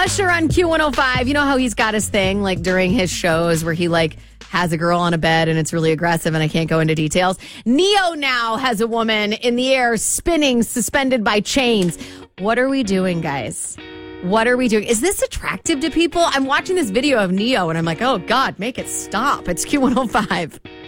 Usher on Q105. You know how he's got his thing like during his shows where he like has a girl on a bed and it's really aggressive and I can't go into details. Neo now has a woman in the air spinning, suspended by chains. What are we doing, guys? What are we doing? Is this attractive to people? I'm watching this video of Neo and I'm like, oh God, make it stop. It's Q105.